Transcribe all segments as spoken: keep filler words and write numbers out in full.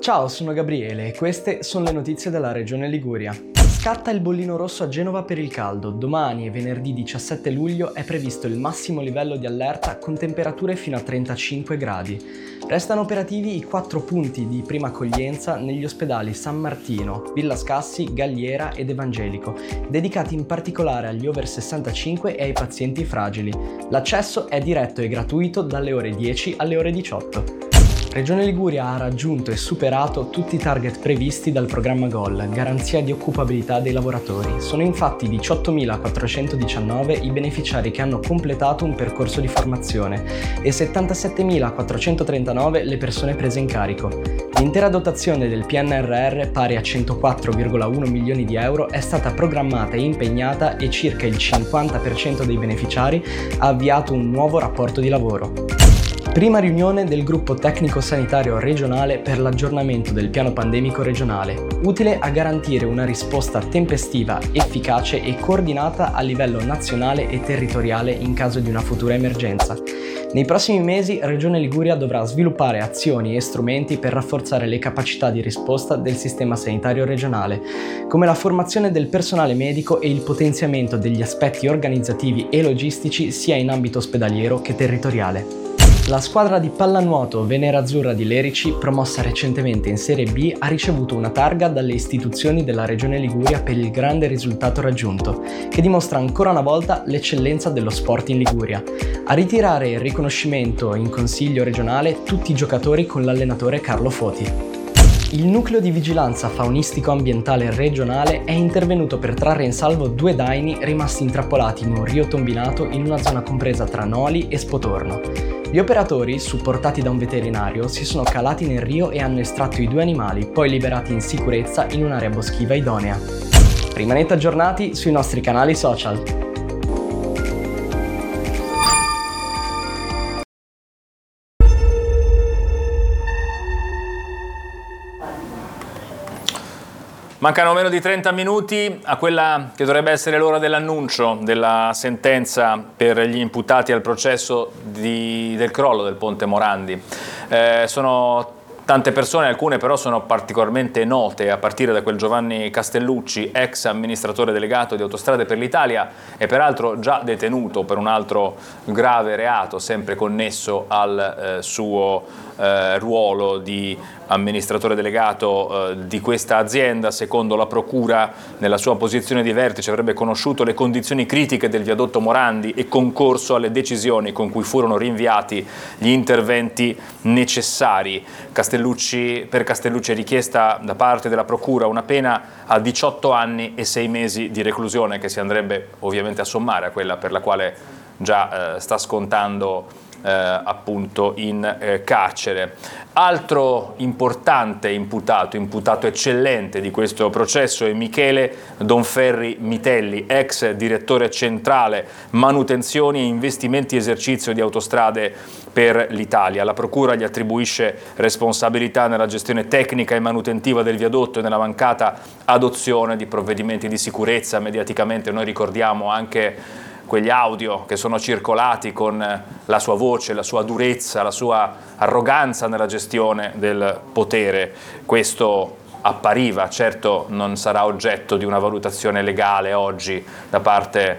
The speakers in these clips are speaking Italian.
Ciao, sono Gabriele e queste sono le notizie della Regione Liguria. Scatta il bollino rosso a Genova per il caldo. Domani e venerdì diciassette luglio è previsto il massimo livello di allerta con temperature fino a trentacinque gradi. Restano operativi i quattro punti di prima accoglienza negli ospedali San Martino, Villa Scassi, Galliera ed Evangelico, dedicati in particolare agli over sessantacinque e ai pazienti fragili. L'accesso è diretto e gratuito dalle ore dieci alle ore diciotto. Regione Liguria ha raggiunto e superato tutti i target previsti dal programma G O L, garanzia di occupabilità dei lavoratori. Sono infatti diciottomilaquattrocentodiciannove i beneficiari che hanno completato un percorso di formazione e settantasettemilaquattrocentotrentanove le persone prese in carico. L'intera dotazione del P N R R, pari a centoquattro virgola uno milioni di euro, è stata programmata e impegnata e circa il cinquanta per cento dei beneficiari ha avviato un nuovo rapporto di lavoro. Prima riunione del gruppo tecnico sanitario regionale per l'aggiornamento del piano pandemico regionale, utile a garantire una risposta tempestiva, efficace e coordinata a livello nazionale e territoriale in caso di una futura emergenza. Nei prossimi mesi Regione Liguria dovrà sviluppare azioni e strumenti per rafforzare le capacità di risposta del sistema sanitario regionale, come la formazione del personale medico e il potenziamento degli aspetti organizzativi e logistici sia in ambito ospedaliero che territoriale. La squadra di pallanuoto Venerazzurra di Lerici, promossa recentemente in Serie B, ha ricevuto una targa dalle istituzioni della Regione Liguria per il grande risultato raggiunto, che dimostra ancora una volta l'eccellenza dello sport in Liguria. A ritirare il riconoscimento in Consiglio regionale tutti i giocatori con l'allenatore Carlo Foti. Il nucleo di vigilanza faunistico-ambientale regionale è intervenuto per trarre in salvo due daini rimasti intrappolati in un rio tombinato in una zona compresa tra Noli e Spotorno. Gli operatori, supportati da un veterinario, si sono calati nel rio e hanno estratto i due animali, poi liberati in sicurezza in un'area boschiva idonea. Rimanete aggiornati sui nostri canali social. Mancano meno di trenta minuti a quella che dovrebbe essere l'ora dell'annuncio della sentenza per gli imputati al processo di, del crollo del ponte Morandi. Eh, sono tante persone, alcune però sono particolarmente note, a partire da quel Giovanni Castellucci, ex amministratore delegato di Autostrade per l'Italia e peraltro già detenuto per un altro grave reato, sempre connesso al eh, suo eh, ruolo di amministratore delegato eh, di questa azienda. Secondo la Procura, nella sua posizione di vertice avrebbe conosciuto le condizioni critiche del viadotto Morandi e concorso alle decisioni con cui furono rinviati gli interventi necessari. Castellucci, per Castellucci è richiesta da parte della Procura una pena a diciotto anni e sei mesi di reclusione, che si andrebbe ovviamente a sommare a quella per la quale già eh, sta scontando Eh, appunto in eh, carcere. Altro importante imputato, imputato eccellente di questo processo è Michele Donferri Mitelli, ex direttore centrale manutenzioni e investimenti esercizio di Autostrade per l'Italia. La Procura gli attribuisce responsabilità nella gestione tecnica e manutentiva del viadotto e nella mancata adozione di provvedimenti di sicurezza. Mediaticamente noi ricordiamo anche quegli audio che sono circolati con la sua voce, la sua durezza, la sua arroganza nella gestione del potere. Questo appariva, certo non sarà oggetto di una valutazione legale oggi da parte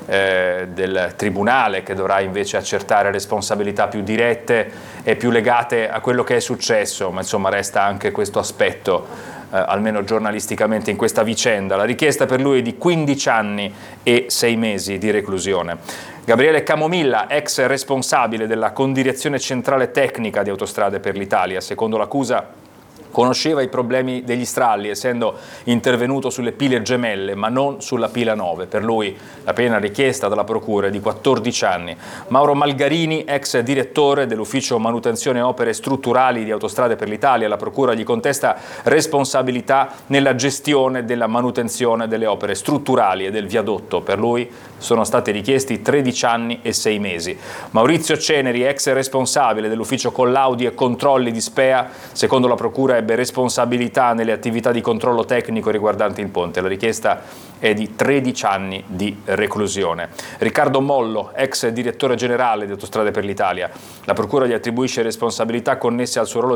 eh, del Tribunale, che dovrà invece accertare responsabilità più dirette e più legate a quello che è successo, ma insomma resta anche questo aspetto Eh, almeno giornalisticamente in questa vicenda. La richiesta per lui è di quindici anni e sei mesi di reclusione. Gabriele Camomilla, ex responsabile della condirezione centrale tecnica di Autostrade per l'Italia, secondo l'accusa conosceva i problemi degli stralli, essendo intervenuto sulle pile gemelle, ma non sulla pila nove. Per lui la pena richiesta dalla Procura è di quattordici anni. Mauro Malgarini, ex direttore dell'Ufficio Manutenzione e Opere Strutturali di Autostrade per l'Italia, la Procura gli contesta responsabilità nella gestione della manutenzione delle opere strutturali e del viadotto. Per lui sono stati richiesti tredici anni e sei mesi. Maurizio Ceneri, ex responsabile dell'Ufficio Collaudi e Controlli di Spea, secondo la Procura ebbe responsabilità nelle attività di controllo tecnico riguardanti il ponte. La richiesta è di tredici anni di reclusione. Riccardo Mollo, ex direttore generale di Autostrade per l'Italia, la Procura gli attribuisce responsabilità connesse al suo ruolo